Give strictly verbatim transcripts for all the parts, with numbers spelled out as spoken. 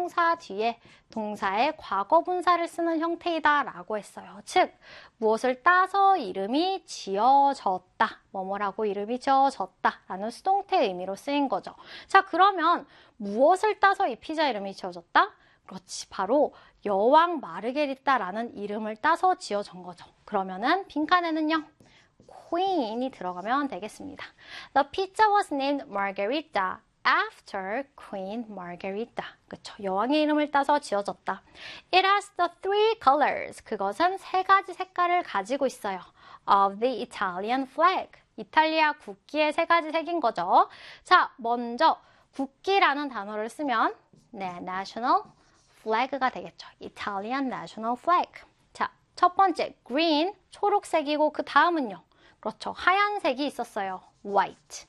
형용사 뒤에 동사의 과거 분사를 쓰는 형태이다 라고 했어요. 즉, 무엇을 따서 이름이 지어졌다. 뭐뭐라고 이름이 지어졌다 라는 수동태 의미로 쓰인 거죠. 자, 그러면 무엇을 따서 이 피자 이름이 지어졌다? 그렇지, 바로 여왕 마르게리따라는 이름을 따서 지어진 거죠. 그러면은 빈칸에는요, Queen이 들어가면 되겠습니다. The pizza was named Margherita after Queen Margherita. 그쵸, 여왕의 이름을 따서 지어졌다. It has the three colors. 그것은 세 가지 색깔을 가지고 있어요. Of the Italian flag. 이탈리아 국기의 세 가지 색인 거죠. 자, 먼저 국기라는 단어를 쓰면 네, national flag가 되겠죠. Italian national flag. 자, 첫 번째 green, 초록색이고 그 다음은요. 그렇죠, 하얀색이 있었어요. white.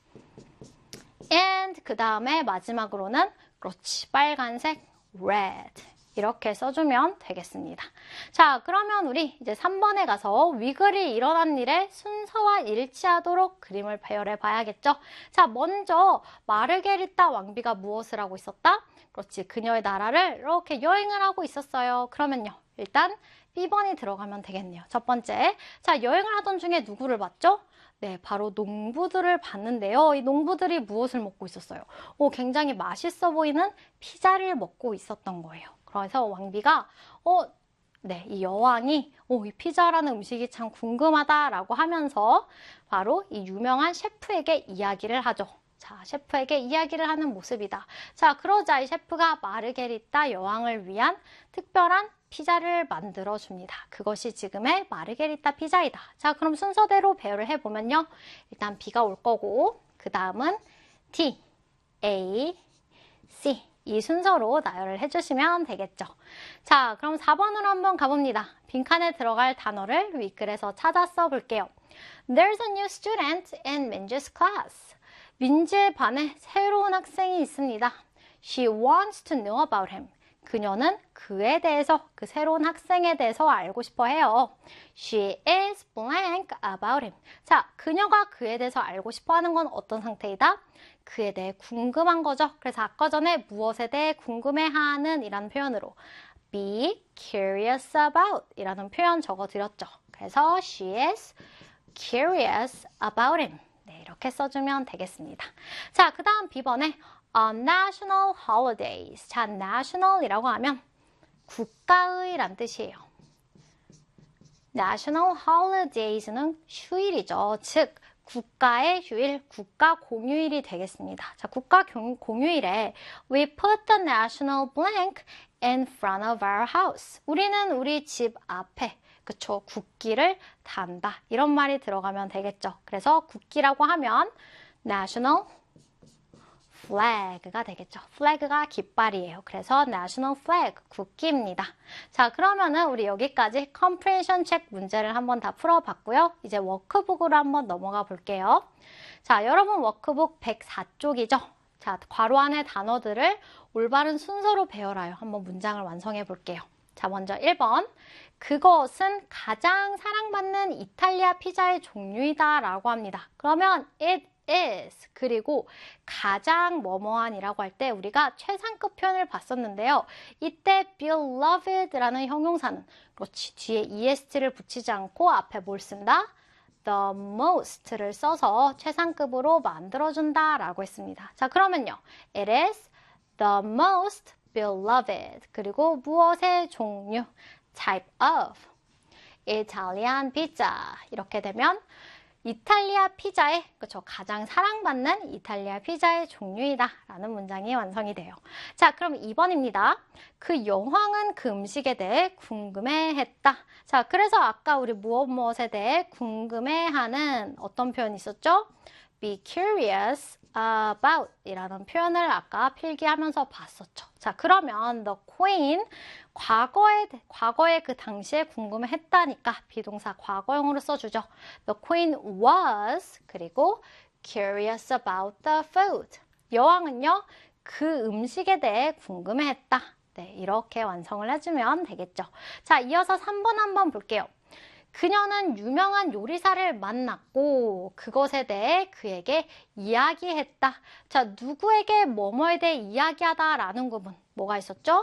and 그 다음에 마지막으로는 그렇지, 빨간색 red. 이렇게 써주면 되겠습니다. 자, 그러면 우리 이제 삼 번에 가서 위글이 일어난 일의 순서와 일치하도록 그림을 배열해 봐야겠죠. 자, 먼저 마르게리따 왕비가 무엇을 하고 있었다? 그렇지, 그녀의 나라를 이렇게 여행을 하고 있었어요. 그러면요, 일단 비 번이 들어가면 되겠네요. 첫 번째, 자, 여행을 하던 중에 누구를 봤죠? 네, 바로 농부들을 봤는데요. 이 농부들이 무엇을 먹고 있었어요? 오, 굉장히 맛있어 보이는 피자를 먹고 있었던 거예요. 그래서 왕비가 어, 네, 이 여왕이 오, 이 피자라는 음식이 참 궁금하다라고 하면서 바로 이 유명한 셰프에게 이야기를 하죠. 자, 셰프에게 이야기를 하는 모습이다. 자, 그러자 이 셰프가 마르게리따 여왕을 위한 특별한 피자를 만들어줍니다. 그것이 지금의 마르게리따 피자이다. 자, 그럼 순서대로 배열을 해보면요. 일단 B가 올 거고, 그 다음은 T, A, C. 이 순서로 나열을 해주시면 되겠죠. 자, 그럼 사 번으로 한번 가봅니다. 빈칸에 들어갈 단어를 윗글에서 찾아 써볼게요. There's a new student in Minji's class. 민지의 반에 새로운 학생이 있습니다. She wants to know about him. 그녀는 그에 대해서, 그 새로운 학생에 대해서 알고 싶어 해요. She is blank about him. 자, 그녀가 그에 대해서 알고 싶어 하는 건 어떤 상태이다? 그에 대해 궁금한 거죠. 그래서 아까 전에 무엇에 대해 궁금해하는 이라는 표현으로 be curious about 이라는 표현 적어드렸죠. 그래서 she is curious about him. 네, 이렇게 써주면 되겠습니다. 자, 그 다음 비 번에 on national holidays. 자, national이라고 하면 국가의 란 뜻이에요. national holidays는 휴일이죠. 즉, 국가의 휴일, 국가 공휴일이 되겠습니다. 자, 국가 공휴일에 we put the national blank in front of our house. 우리는 우리 집 앞에, 그쵸, 국기를 단다. 이런 말이 들어가면 되겠죠. 그래서 국기라고 하면 national flag가 되겠죠. flag가 깃발이에요. 그래서 national flag, 국기입니다. 자, 그러면은 우리 여기까지 comprehension check 문제를 한번 다 풀어봤고요. 이제 워크북으로 한번 넘어가 볼게요. 자, 여러분 워크북 백사 쪽이죠. 자, 괄호 안의 단어들을 올바른 순서로 배열하여 한번 문장을 완성해 볼게요. 자, 먼저 일 번. 그것은 가장 사랑받는 이탈리아 피자의 종류이다 라고 합니다. 그러면 it is, 그리고 가장 뭐뭐한이라고 할 때 우리가 최상급 표현을 봤었는데요. 이때 beloved라는 형용사는 그렇지, 뒤에 est를 붙이지 않고 앞에 뭘 쓴다? the most를 써서 최상급으로 만들어준다 라고 했습니다. 자, 그러면요, it is the most beloved, 그리고 무엇의 종류, type of Italian pizza. 이렇게 되면 이탈리아 피자의, 그쵸, 가장 사랑받는 이탈리아 피자의 종류이다 라는 문장이 완성이 돼요. 자, 그럼 이 번입니다. 그 여왕은 그 음식에 대해 궁금해했다. 자, 그래서 아까 우리 무엇 무엇에 대해 궁금해하는 어떤 표현이 있었죠? be curious about 이라는 표현을 아까 필기하면서 봤었죠. 자, 그러면 the queen, 과거에, 과거에 그 당시에 궁금해했다니까 비동사 과거형으로 써주죠. The queen was, 그리고 curious about the food. 여왕은요, 그 음식에 대해 궁금해했다. 네, 이렇게 완성을 해주면 되겠죠. 자, 이어서 삼 번 한번 볼게요. 그녀는 유명한 요리사를 만났고 그것에 대해 그에게 이야기했다. 자, 누구에게 뭐뭐에 대해 이야기하다 라는 구문 뭐가 있었죠?